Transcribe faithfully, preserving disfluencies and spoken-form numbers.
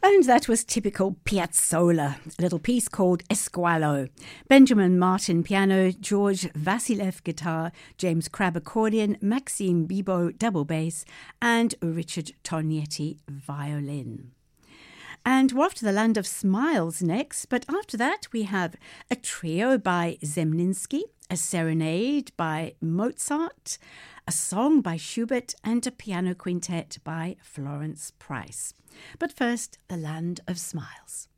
And that was typical Piazzolla, a little piece called Esqualo. Benjamin Martin piano, George Vasilev guitar, James Crabb accordion, Maxime Bibo double bass, and Richard Tognetti violin. And we're off to the land of smiles next, but after that we have a trio by Zemlinsky, a serenade by Mozart, a song by Schubert, and a piano quintet by Florence Price. But first, the land of smiles.